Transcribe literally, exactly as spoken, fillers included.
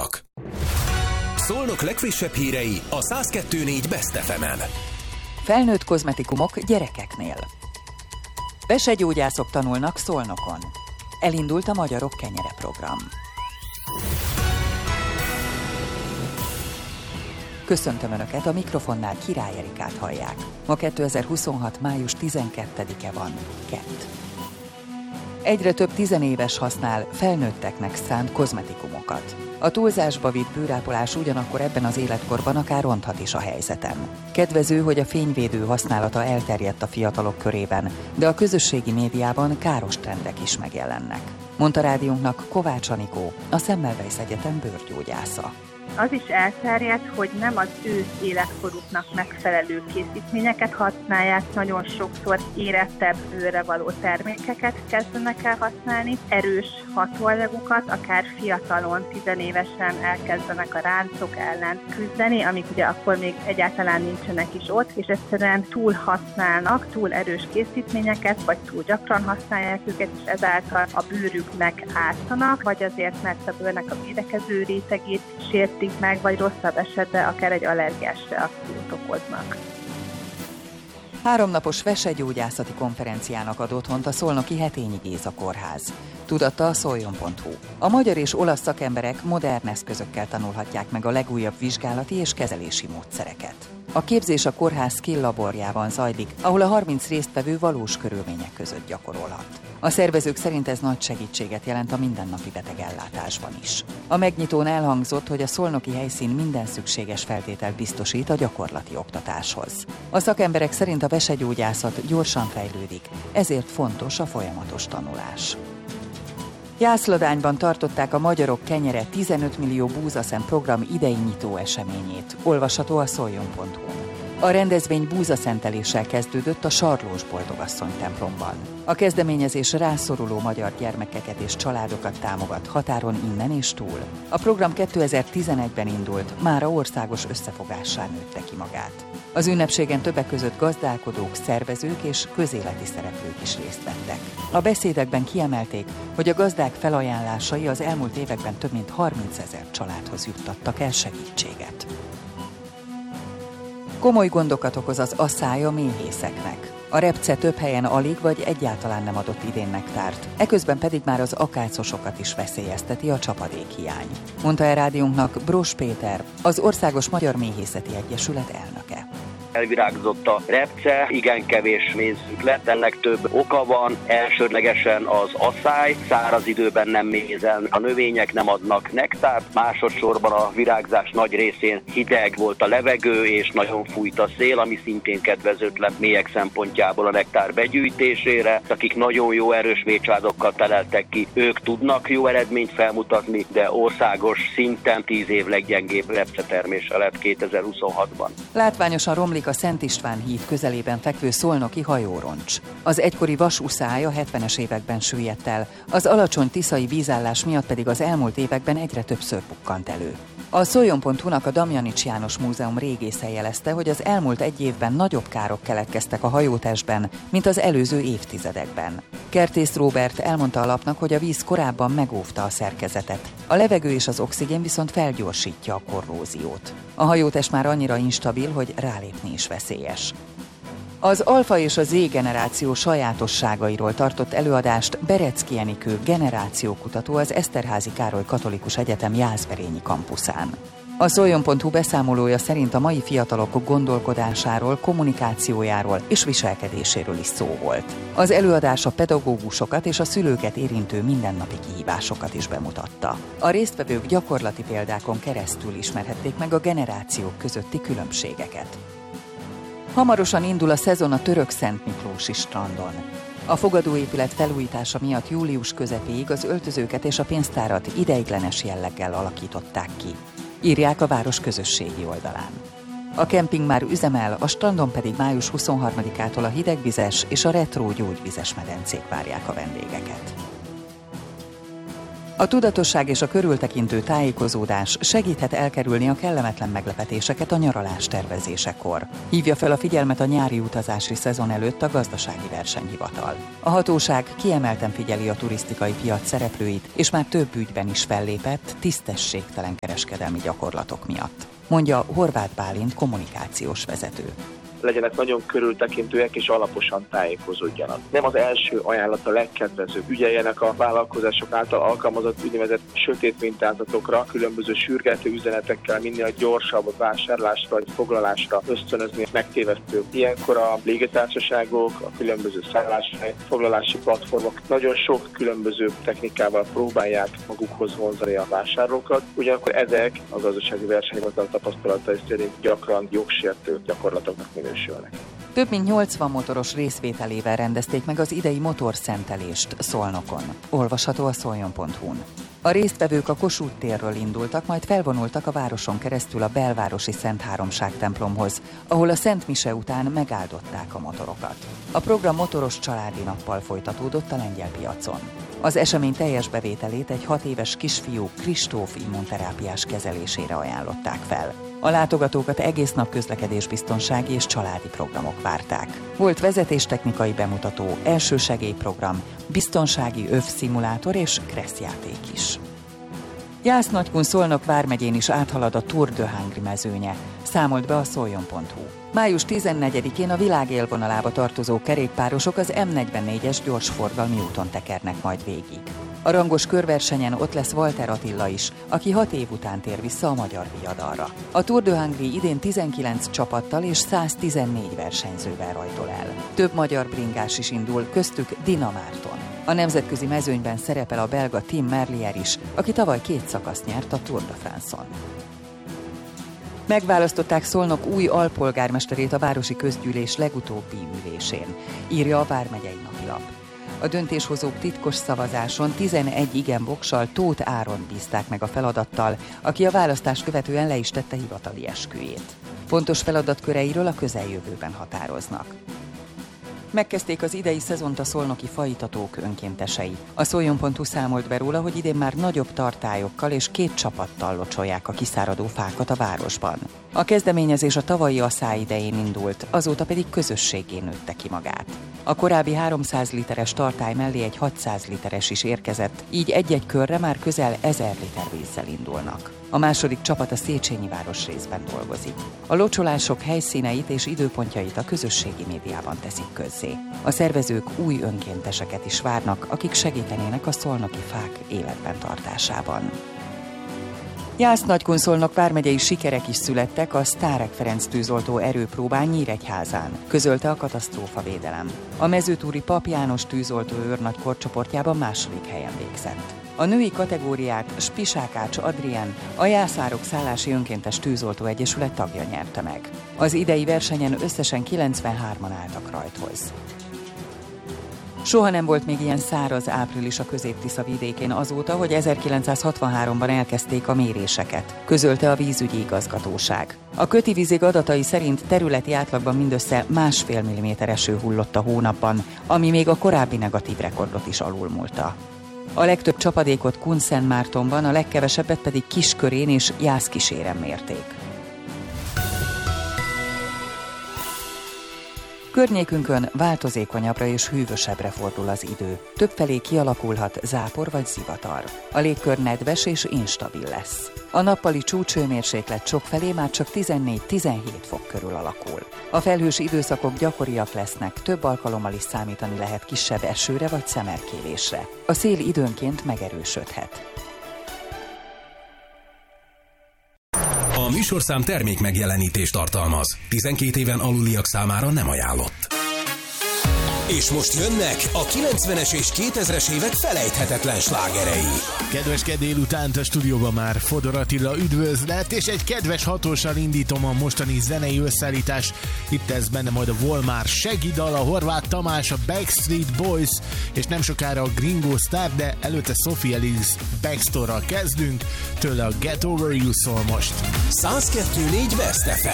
hallottak. Szolnok legfrissebb hírei a száz kettő pont négy Best ef emen. Felnőtt kozmetikumok gyerekeknél. Vesegyógyászok tanulnak Szolnokon. Elindult a Magyarok Kenyere program. Köszöntöm Önöket, a mikrofonnál Király Erikát hallják. Ma kétezer-huszonhat. május tizenkettedike van, kett. Egyre több tizenéves használ felnőtteknek szánt kozmetikumokat. A túlzásba vitt bőrápolás ugyanakkor ebben az életkorban akár ronthat is a helyzeten. Kedvező, hogy a fényvédő használata elterjedt a fiatalok körében, de a közösségi médiában káros trendek is megjelennek. Mondta rádiónknak Kovács Anikó, a Semmelweis Egyetem bőrgyógyásza. Az is elterjedt, hogy nem az ő életkoruknak megfelelő készítményeket használják, nagyon sokszor érettebb bőrre való termékeket kezdenek el használni, erős hatóanyagokat, akár fiatalon, tizenévesen elkezdenek a ráncok ellen küzdeni, amik ugye akkor még egyáltalán nincsenek is ott, és egyszerűen túl használnak, túl erős készítményeket, vagy túl gyakran használják őket, és ezáltal a bőrüknek ártanak, vagy azért, mert a bőrnek a védekező rétegét sért meg, vagy rosszabb esetben akár egy allergiás reakciót okoznak. Háromnapos vesegyógyászati konferenciának ad otthont a szolnoki Hetényi Géza kórház. Tudatta a szoljon pont hu. A magyar és olasz szakemberek modern eszközökkel tanulhatják meg a legújabb vizsgálati és kezelési módszereket. A képzés a kórház skill laborjában zajlik, ahol a harminc résztvevő valós körülmények között gyakorolhat. A szervezők szerint ez nagy segítséget jelent a mindennapi betegellátásban is. A megnyitón elhangzott, hogy a szolnoki helyszín minden szükséges feltételt biztosít a gyakorlati oktatáshoz. A szakemberek szerint a vesegyógyászat gyorsan fejlődik, ezért fontos a folyamatos tanulás. Jászladányban tartották a Magyarok Kenyere tizenöt millió búzaszem program idei nyitó eseményét. Olvasható a szoljon pont hu. A rendezvény búzaszenteléssel kezdődött a Sarlós Boldogasszony templomban. A kezdeményezés rászoruló magyar gyermekeket és családokat támogat határon innen és túl. A program kétezer-tizenegyben indult, mára országos összefogássá nőtte ki magát. Az ünnepségen többek között gazdálkodók, szervezők és közéleti szereplők is részt vettek. A beszédekben kiemelték, hogy a gazdák felajánlásai az elmúlt években több mint harmincezer családhoz juttattak el segítséget. Komoly gondokat okoz az asszály a méhészeknek. A repce több helyen alig vagy egyáltalán nem adott idén nektárt, eközben pedig már az akácosokat is veszélyezteti a csapadékhiány. Mondta el rádiónknak Bross Péter, az Országos Magyar Méhészeti Egyesület elnöke. Elvirágzott a repce, igen kevés mézünk lett, ennek több oka van, elsődlegesen az asszály, száraz időben nem mézel, a növények nem adnak nektárt, másodszorban a virágzás nagy részén hideg volt a levegő, és nagyon fújt a szél, ami szintén kedvezőtlen méhek szempontjából a nektár begyűjtésére. Akik nagyon jó erős mécsádokkal teleltek ki, ők tudnak jó eredményt felmutatni, de országos szinten tíz év leggyengébb repce termése lett kétezer-huszonhatban. Látványosan romlik a Szent István híd közelében fekvő szolnoki hajóroncs. Az egykori vasúszály a hetvenes években süllyedt el, az alacsony tiszai vízállás miatt pedig az elmúlt években egyre többször bukkant elő. A szoljon pont hu-nak a Damjanics János Múzeum régésze jelezte, hogy az elmúlt egy évben nagyobb károk keletkeztek a hajótestben, mint az előző évtizedekben. Kertész Róbert elmondta a lapnak, hogy a víz korábban megóvta a szerkezetet. A levegő és az oxigén viszont felgyorsítja a korróziót. A hajótest már annyira instabil, hogy rálépni is veszélyes. Az Alfa és a Z generáció sajátosságairól tartott előadást Berecki Enikő generációkutató az Eszterházy Károly Katolikus Egyetem Jászberényi kampuszán. A szoljon pont hu beszámolója szerint a mai fiatalok gondolkodásáról, kommunikációjáról és viselkedéséről is szó volt. Az előadás a pedagógusokat és a szülőket érintő mindennapi kihívásokat is bemutatta. A résztvevők gyakorlati példákon keresztül ismerhették meg a generációk közötti különbségeket. Hamarosan indul a szezon a Török Szent Miklósi strandon. A fogadóépület felújítása miatt július közepéig az öltözőket és a pénztárat ideiglenes jelleggel alakították ki. Írják a város közösségi oldalán. A kemping már üzemel, a strandon pedig május huszonharmadikától a hidegvizes és a retro gyógyvizes medencék várják a vendégeket. A tudatosság és a körültekintő tájékozódás segíthet elkerülni a kellemetlen meglepetéseket a nyaralás tervezésekor. Hívja fel a figyelmet a nyári utazási szezon előtt a gazdasági versenyhivatal. A hatóság kiemelten figyeli a turisztikai piac szereplőit, és már több ügyben is fellépett tisztességtelen kereskedelmi gyakorlatok miatt, mondja Horváth Bálint kommunikációs vezető. Legyenek nagyon körültekintőek és alaposan tájékozódjanak. Nem az első ajánlat a legkedvezőbb. Ügyeljenek a vállalkozások által alkalmazott úgynevezett sötét mintázatokra, különböző sürgető üzenetekkel minél gyorsabb vásárlásra vagy foglalásra ösztönözni megtévesztő. Ilyenkor a légitársaságok, a különböző szálláshely, foglalási platformok nagyon sok különböző technikával próbálják magukhoz vonzani a vásárlókat. Ugyanakkor ezek a gazdasági versenyhivatal tapasztalatai szerint gyakran jogsértő gyakorlatoknak minősülnek. Több mint nyolcvan motoros részvételével rendezték meg az idei motorszentelést Szolnokon. Olvasható a szoljon pont hu-n. A résztvevők a Kossuth térről indultak, majd felvonultak a városon keresztül a belvárosi Szent Háromság templomhoz, ahol a Szent Mise után megáldották a motorokat. A program motoros családi nappal folytatódott a lengyel piacon. Az esemény teljes bevételét egy hat éves kisfiú Kristóf immunterápiás kezelésére ajánlották fel. A látogatókat egész nap közlekedésbiztonsági és családi programok várták. Volt vezetéstechnikai bemutató, elsősegélyprogram, biztonsági övszimulátor és kresszjáték is. Jász-Nagykun Szolnok vármegyén is áthalad a Tour de Hungary mezőnye, számolt be a szoljon pont hu. május tizennegyedikén a világ élvonalába tartozó kerékpárosok az em negyvennégyes gyorsforgalmi úton tekernek majd végig. A rangos körversenyen ott lesz Walter Attila is, aki hat év után tér vissza a magyar viadalra. A Tour de Hungary idén tizenkilenc csapattal és száztizennégy versenyzővel rajtol el. Több magyar bringás is indul, köztük Dina Márton. A nemzetközi mezőnyben szerepel a belga Tim Merlier is, aki tavaly két szakaszt nyert a Tour de France-on. Megválasztották Szolnok új alpolgármesterét a városi közgyűlés legutóbbi ülésén, írja a Vármegyei Napilap. A döntéshozók titkos szavazáson tizenegy igen voksal Tóth Áront bízták meg a feladattal, aki a választás követően le is tette hivatali esküjét. Fontos feladatköreiről a közeljövőben határoznak. Megkezdték az idei szezont a szolnoki faitatók önkéntesei. A szoljon pont hu számolt be róla, hogy idén már nagyobb tartályokkal és két csapattal locsolják a kiszáradó fákat a városban. A kezdeményezés a tavalyi asszály idején indult, azóta pedig közösségé nőtte ki magát. A korábbi háromszáz literes tartály mellé egy hatszáz literes is érkezett, így egy-egy körre már közel ezer liter vízzel indulnak. A második csapat a Széchenyi városrészben dolgozik. A locsolások helyszíneit és időpontjait a közösségi médiában teszik közzé. A szervezők új önkénteseket is várnak, akik segítenének a szolnoki fák életben tartásában. Jász-Nagykun Szolnok vármegyei sikerek is születtek a Sztárek Ferenc tűzoltó erőpróbán Nyíregyházán, közölte a katasztrófavédelem. A mezőtúri Pap János tűzoltó őrnagy korcsoportjában második helyen végzett. A női kategóriát Spisákács Adrien, a Jászárok Szállási Önkéntes Tűzoltó Egyesület tagja nyerte meg. Az idei versenyen összesen kilencvenhárman álltak rajthoz. Soha nem volt még ilyen száraz április a Közép-Tisza vidékén azóta, hogy ezerkilencszázhatvanháromban elkezdték a méréseket, közölte a vízügyi igazgatóság. A Köti vízig adatai szerint területi átlagban mindössze másfél milliméter eső hullott a hónapban, ami még a korábbi negatív rekordot is alulmúlta. A legtöbb csapadékot Kunszentmártonban, a legkevesebbet pedig Kiskörén és Jászkíséren mérték. Környékünkön változékonyabbra és hűvösebbre fordul az idő. Többfelé kialakulhat zápor vagy zivatar. A légkör nedves és instabil lesz. A nappali csúcshőmérséklet sokfelé már csak tizennégy-tizenhét fok körül alakul. A felhős időszakok gyakoriak lesznek, több alkalommal is számítani lehet kisebb esőre vagy szemerkélésre. A szél időnként megerősödhet. A műsorszám termék megjelenítést tartalmaz. tizenkét éven aluliak számára nem ajánlott. És most jönnek a kilencvenes és kétezres évek felejthetetlen slágerei. Kedves kedd délutánt, a stúdióban már Fodor Attila üdvözlet, és egy kedves hatóssal indítom a mostani zenei összeállítás. Itt ez benne majd a Volmár segidal, a Horváth Tamás, a Backstreet Boys, és nem sokára a Gringo Starr, de előtte Sophie Ellis Backstore-ral kezdünk, tőle a Get Over You szól most. száz kettő négy Best ef em.